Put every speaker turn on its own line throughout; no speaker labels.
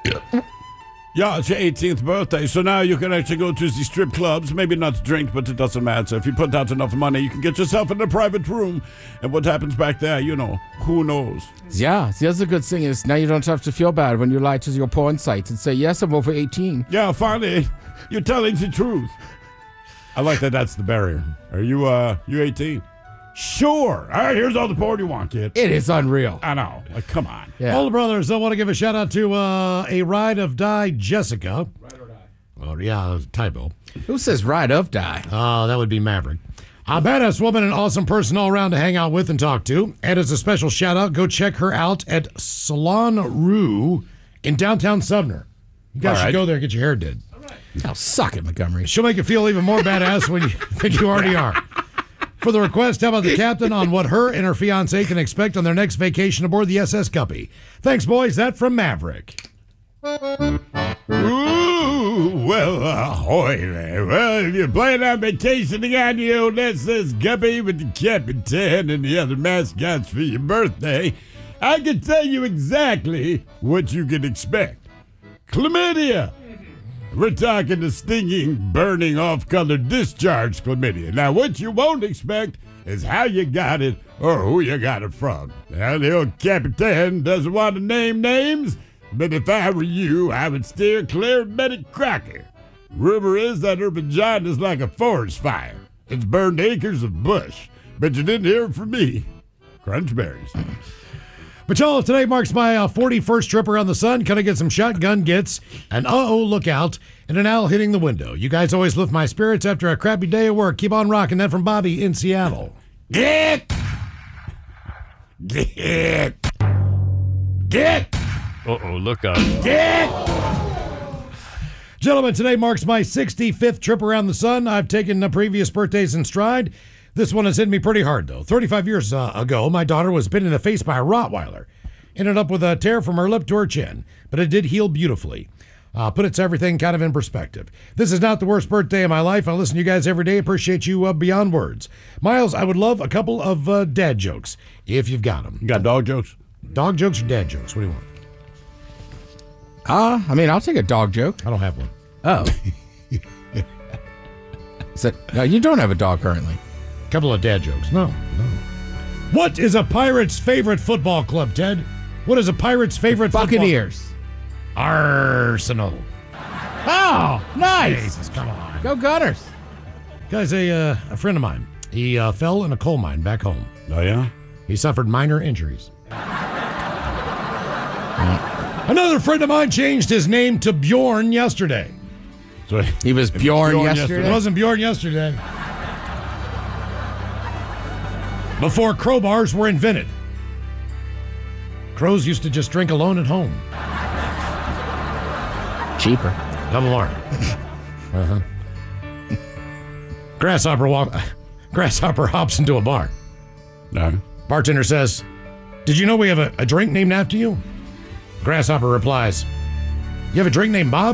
Yeah, it's your 18th birthday, so now you can actually go to the strip clubs. Maybe not to drink, but it doesn't matter. If you put out enough money, you can get yourself in a private room. And what happens back there, who knows?
Yeah, the other good thing is now you don't have to feel bad when you lie to your porn site and say, yes, I'm over 18.
Yeah, finally, you're telling the truth. I like that that's the barrier. Are you 18? Sure. All right, here's all the porn you want, kid.
It is unreal.
I know. Like, come on.
Yeah.
Older brothers, I want to give a shout out to a ride of die Jessica. Ride or die. Oh, yeah, typo.
Who says ride of die?
That would be Maverick. A badass woman and awesome person all around to hang out with and talk to. And as a special shout out, go check her out at Salon Rue in downtown Sumner. You guys should go there and get your hair did.
All right. Oh, suck it, Montgomery.
She'll make you feel even more badass when you think you already are. For the request, how about the captain on what her and her fiancé can expect on their next vacation aboard the SS Guppy? Thanks, boys. That from Maverick.
Ooh, well, ahoy there. Well, if you're planning on vacationing on the old SS Guppy with the captain and the other mascots for your birthday, I can tell you exactly what you can expect. Chlamydia. We're talking the stinging, burning, off-color discharge chlamydia. Now, what you won't expect is how you got it or who you got it from. Now, the old Capitan doesn't want to name names, but if I were you, I would steer clear of Betty Crocker. Rumor is that her vagina's like a forest fire. It's burned acres of bush, but you didn't hear it from me. Crunch berries.
But y'all, today marks my 41st trip around the sun. Gonna get some shotgun gets, an look out, and an owl hitting the window. You guys always lift my spirits after a crappy day at work. Keep on rocking. That from Bobby in Seattle.
Get!
Uh-oh, look out.
Get!
Gentlemen, today marks my 65th trip around the sun. I've taken the previous birthdays in stride. This one has hit me pretty hard, though. 35 years ago, my daughter was bit in the face by a Rottweiler. Ended up with a tear from her lip to her chin, but it did heal beautifully. Puts everything kind of in perspective. This is not the worst birthday of my life. I listen to you guys every day. Appreciate you beyond words. Miles, I would love a couple of dad jokes, if you've got them.
You got dog jokes?
Dog jokes or dad jokes? What do you want?
I'll take a dog joke.
I don't have one.
Oh. No, you don't have a dog currently.
Couple of dad jokes. No. What is a pirate's favorite football club, Ted? What is a pirate's favorite
Buccaneers.
Arsenal.
Oh, nice.
Jesus, come on.
Go Gunners.
Guy's a friend of mine. He fell in a coal mine back home.
Oh, yeah?
He suffered minor injuries. Another friend of mine changed his name to Bjorn yesterday.
So
he was Bjorn yesterday?
It wasn't Bjorn yesterday. Before crowbars were invented. Crows used to just drink alone at home.
Cheaper.
Double R. Grasshopper hops into a bar.
No.
Bartender says, "Did you know we have a drink named after you?" Grasshopper replies, "You have a drink named Bob?"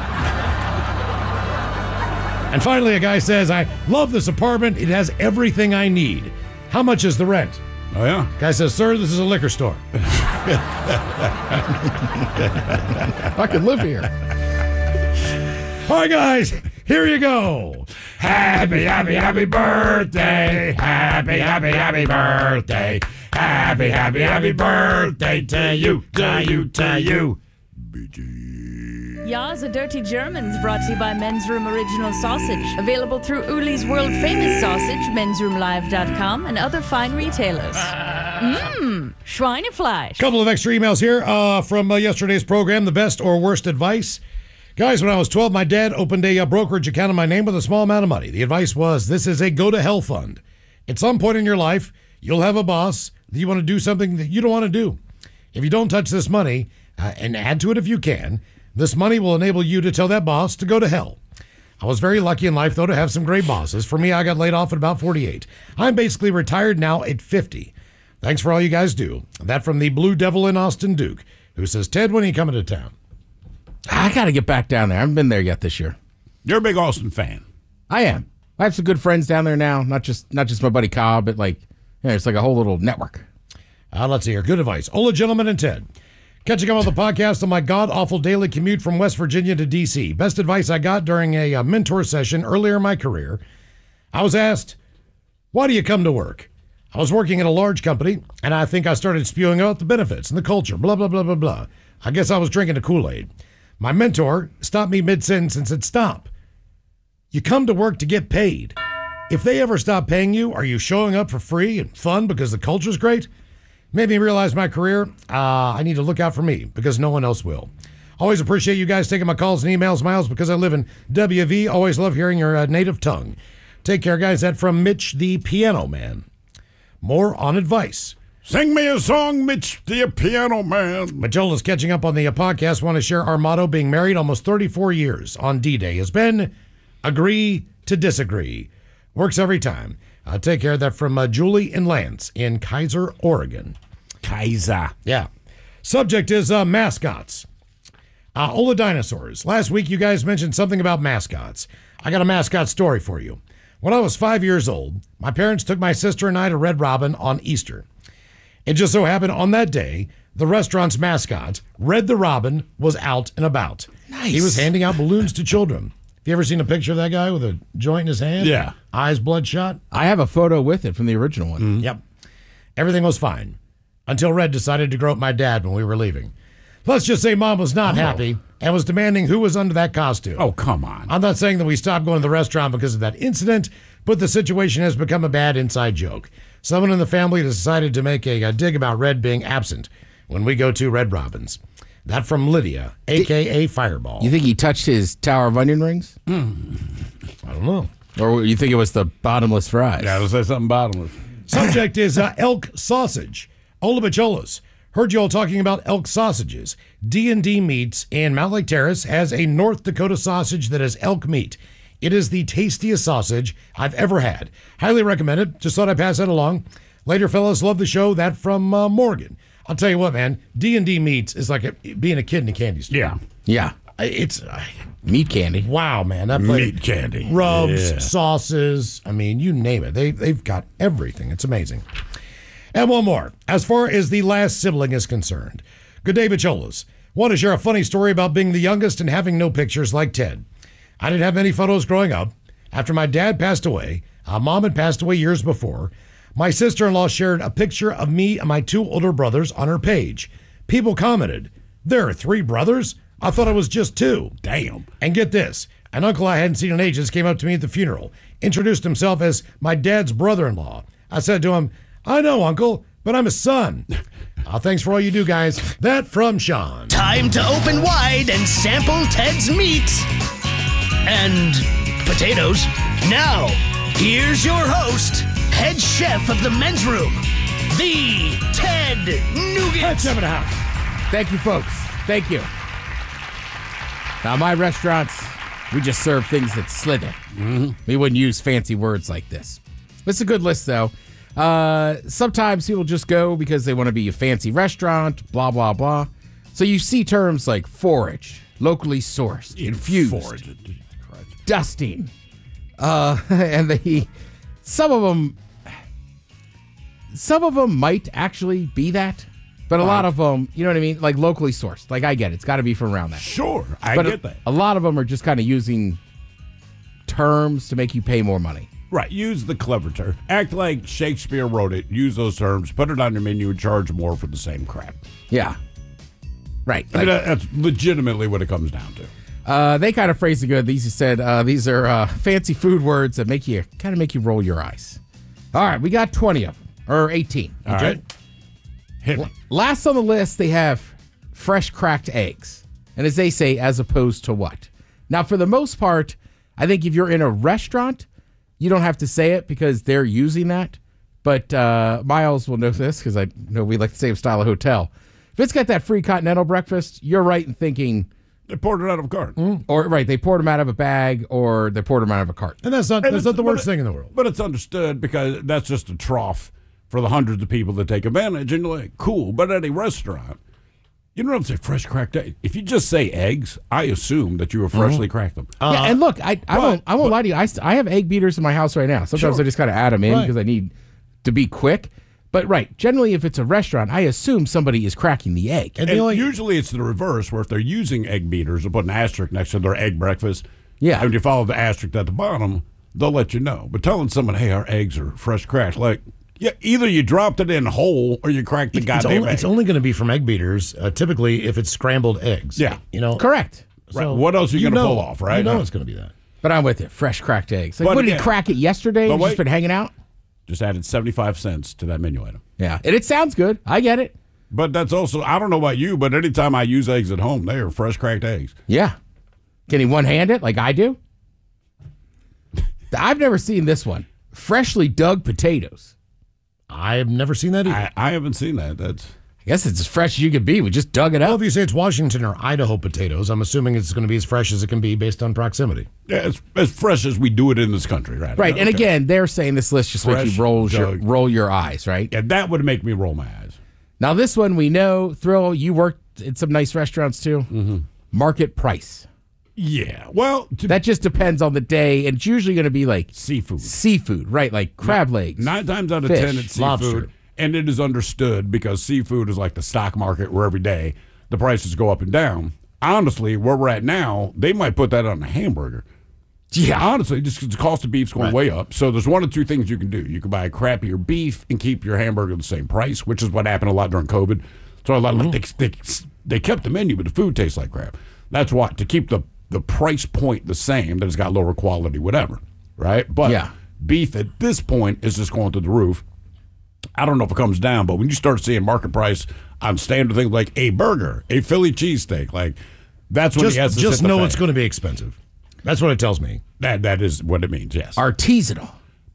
And finally, a guy says, "I love this apartment. It has everything I need. How much is the rent?"
Oh, yeah?
Guy says, "Sir, this is a liquor store."
I could live here.
All right, guys, here you go.
Happy, happy, happy birthday. Happy, happy, happy birthday. Happy, happy, happy birthday to you, to you, to you.
Ya's a Dirty Germans brought to you by Men's Room Original Sausage. Available through Uli's World Famous Sausage, mensroomlive.com, and other fine retailers. Schweinefleisch.
Couple of extra emails here from yesterday's program, the best or worst advice. Guys, when I was 12, my dad opened a brokerage account in my name with a small amount of money. The advice was, this is a go-to-hell fund. At some point in your life, you'll have a boss that you want to do something that you don't want to do. If you don't touch this money, and add to it if you can, this money will enable you to tell that boss to go to hell. I was very lucky in life, though, to have some great bosses. For me, I got laid off at about 48. I'm basically retired now at 50. Thanks for all you guys do. That from the Blue Devil in Austin, Duke, who says, "Ted, when are you coming to town?"
I got to get back down there. I haven't been there yet this year.
You're a big Austin fan.
I am. I have some good friends down there now. Not just my buddy Cobb, but it's like a whole little network.
Let's see here. Good advice. Hola, gentlemen and Ted. Catching up on the podcast on my god-awful daily commute from West Virginia to D.C. Best advice I got during a mentor session earlier in my career. I was asked, why do you come to work? I was working at a large company, and I think I started spewing out the benefits and the culture, blah, blah, blah, blah, blah. I guess I was drinking the Kool-Aid. My mentor stopped me mid-sentence and said, stop. You come to work to get paid. If they ever stop paying you, are you showing up for free and fun because the culture's great? Made me realize my career, I need to look out for me because no one else will. Always appreciate you guys taking my calls and emails, Miles, because I live in WV. Always love hearing your native tongue. Take care, guys. That from Mitch the Piano Man. More on advice.
Sing me a song, Mitch the Piano Man.
Majola's catching up on the podcast. Want to share our motto, being married almost 34 years on D-Day, has been agree to disagree. Works every time. Take care of that from Julie and Lance in Kaiser, Oregon.
Kaiser.
Yeah. Subject is mascots. Ola Dinosaurs. Last week, you guys mentioned something about mascots. I got a mascot story for you. When I was 5 years old, my parents took my sister and I to Red Robin on Easter. It just so happened on that day, the restaurant's mascot, Red the Robin, was out and about.
Nice.
He was handing out balloons to children. Have you ever seen a picture of that guy with a joint in his hand?
Yeah.
Eyes bloodshot?
I have a photo with it from the original one.
Yep. Everything was fine until Red decided to grope my dad when we were leaving. Let's just say Mom was not happy and was demanding who was under that costume.
Oh, come on.
I'm not saying that we stopped going to the restaurant because of that incident, but the situation has become a bad inside joke. Someone in the family decided to make a dig about Red being absent when we go to Red Robin's. That from Lydia, a.k.a. Fireball.
You think he touched his Tower of Onion rings?
I don't know.
Or you think it was the bottomless fries?
Yeah, let's say something bottomless.
Subject is elk sausage. Ola Bacholas. Heard you all talking about elk sausages. D&D Meats in Mount Lake Terrace has a North Dakota sausage that is elk meat. It is the tastiest sausage I've ever had. Highly recommend it. Just thought I'd pass that along. Later, fellas, love the show. That from Morgan. I'll tell you what, man. D&D Meats is like being a kid in a candy store.
Yeah.
Yeah.
It's
Meat candy.
wow, man. That place,
Meat candy.
rubs,
Yeah.
sauces. I mean, you name it. They've got everything. It's amazing. And one more. As far as the last sibling is concerned. Good day, Bacholas. Want to share a funny story about being the youngest and having no pictures like Ted. I didn't have many photos growing up. After my dad passed away, Mom had passed away years before, my sister-in-law shared a picture of me and my two older brothers on her page. People commented, there are 3 brothers? I thought it was just 2.
Damn.
And get this, an uncle I hadn't seen in ages came up to me at the funeral, introduced himself as my dad's brother-in-law. I said to him, I know, Uncle, but I'm his son. Thanks for all you do, guys. That from Sean.
Time to open wide and sample Ted's meat and potatoes. Now, here's your host, head chef of the men's room, the Ted Nugent.
That's in the house.
Thank you, folks. Thank you. Now, my restaurants, we just serve things that slither. We wouldn't use fancy words like this. It's a good list, though. Sometimes people just go because they want to be a fancy restaurant, blah, blah, blah. So you see terms like forage, locally sourced, infused, dusting. And some of them might actually be that. But a lot of them, you know what I mean? Like locally sourced. Like I get it. It's got to be from around that.
Sure, I
But
get that.
a lot of them are just kind of using terms to make you pay more money.
Right, use the clever term. Act like Shakespeare wrote it. Use those terms. Put it on your menu and charge more for the same crap.
Yeah. Right.
I mean, that's legitimately what it comes down to.
They kind of phrased it good. These said these are fancy food words that make you roll your eyes. All right, we got 20 of them, or 18.
All right. Hit me.
Last on the list, they have fresh cracked eggs. And as they say, as opposed to what? Now, for the most part, I think if you're in a restaurant, you don't have to say it because they're using that. But Miles will know this because I know we like the same style of hotel. If it's got that free continental breakfast, you're right in thinking...
They poured it out of a cart.
Or right, they poured them out of a bag or they poured them out of a cart.
And that's not the worst thing in the world.
But it's understood because that's just a trough for the hundreds of people that take advantage. And you're like, cool. But at a restaurant, you don't have to say fresh cracked eggs. If you just say eggs, I assume that you were freshly cracked them.
Yeah, and look, I won't lie to you. I have egg beaters in my house right now. Sometimes
Sure.
I just kind of add them in
Right.
because I need to be quick. But right, generally, if it's a restaurant, I assume somebody is cracking the egg.
And
And usually it's the reverse, where if they're using egg beaters, they'll put an asterisk next to their egg breakfast.
Yeah.
And when you follow the asterisk at the bottom, they'll let you know. But telling someone, hey, our eggs are fresh cracked, like, yeah, either you dropped it in whole or you cracked the goddamn egg.
It's only going to be from egg beaters, typically if it's scrambled eggs.
Yeah.
Correct.
Right. What else are you going to pull off, right?
You know it's going to be that.
But I'm with you. Fresh cracked eggs. Like,
But
what did he
again-
crack it yesterday?
But
He's
wait.
just been hanging out?
Just added 75 cents to that menu item.
Yeah. And it sounds good. I get it.
But that's also, I don't know about you, but anytime I use eggs at home, they are fresh cracked eggs.
Yeah. Can he one-hand it like I do? I've never seen this one. Freshly dug potatoes.
I've never seen that either.
I haven't seen that. That's
I guess it's as fresh as you can be. We just dug it
Well,
up.
if you say it's Washington or Idaho potatoes, I'm assuming it's going to be as fresh as it can be based on proximity.
yeah, it's as fresh as we do it in this country, right?
Right. And
Okay.
again, they're saying this list just makes
Fresh
you
dug.
roll your eyes, right?
Yeah, that would make me roll my eyes.
Now, this one we know, Thrill, you worked in some nice restaurants too. Mm-hmm. Market price.
Yeah. Well,
That just depends on the day, and it's usually going to be like
seafood.
right? Like crab legs.
9 times out of
fish,
10, it's seafood.
lobster.
And it is understood because seafood is like the stock market where every day the prices go up and down. Honestly, where we're at now, they might put that on a hamburger.
Yeah.
Honestly, just 'cause the cost of beef's going way up. So there's one of two things you can do. You can buy crappier beef and keep your hamburger the same price, which is what happened a lot during COVID. So a lot of they kept the menu, but the food tastes like crap. That's why, to keep the price point the same, that it's got lower quality, whatever, right? But
Yeah.
beef at this point is just going through the roof. I don't know if it comes down, but when you start seeing market price on standard things like a burger, a Philly cheesesteak, like that's when he has to
Just
hit the
know
fan.
it's going to be expensive. That's what it tells me.
That is what it means, yes.
Artisanal.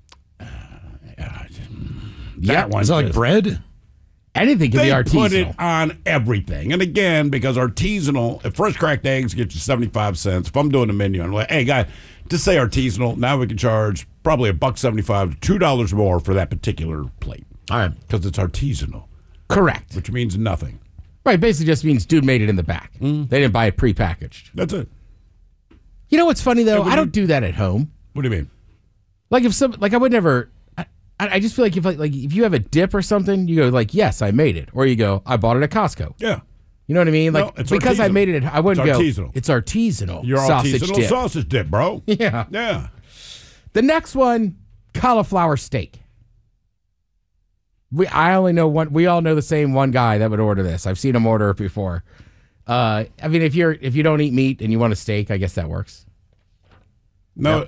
That one
Is it like
is-
bread?
Anything can
They
be artisanal.
put it on everything. And again, because artisanal, if fresh cracked eggs get you 75 cents, if I'm doing a menu, I'm like, hey, guy, just say artisanal. Now we can charge probably $1.75 to $2 more for that particular plate
All right.
because it's artisanal,
Correct.
which means nothing.
Right. Basically just means dude made it in the back. They didn't buy it prepackaged.
That's it.
You know what's funny, though?
what
I
do
don't do that at home.
What do you mean?
Like if some, like I would never. I just feel like if you have a dip or something, you go like, yes, I made it, or you go, I bought it at Costco.
Yeah.
You know what I mean?
No,
Like
it's
because I
artisanal.
made it, I wouldn't
It's
go.
artisanal.
It's artisanal.
Your
sausage
artisanal
dip.
sausage dip, bro.
Yeah.
Yeah.
The next one, cauliflower steak. I only know one. We all know the same one guy that would order this. I've seen him order it before. I mean, if you don't eat meat and you want a steak, I guess that works.
No.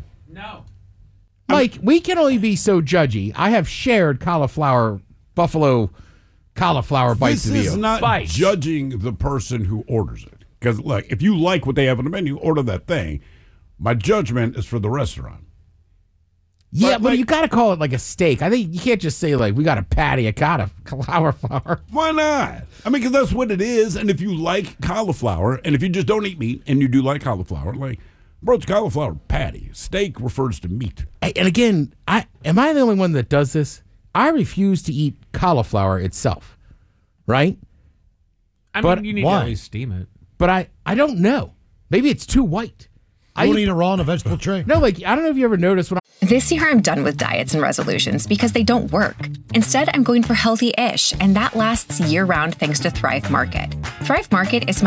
Mike, we can only be so judgy. I have shared buffalo cauliflower bites
This
with you.
is not judging the person who orders it. Because, look, if you like what they have on the menu, order that thing. My judgment is for the restaurant.
Yeah, but
like-
you got to call it like a steak. I think you can't just say like we got a patty of cauliflower.
Why not? I mean, because that's what it is. And if you like cauliflower, and if you just don't eat meat and you do like cauliflower, like, bro, it's cauliflower patty. Steak refers to meat.
And again, am I the only one that does this? I refuse to eat cauliflower itself, right?
I
But
mean, you need
why?
to always steam it.
But I don't know. Maybe it's too white.
You won't eat it raw on a vegetable tray?
No, like I don't know if you ever noticed when
This year, I'm done with diets and resolutions because they don't work. Instead, I'm going for healthy-ish, and that lasts year-round thanks to Thrive Market. Thrive Market is my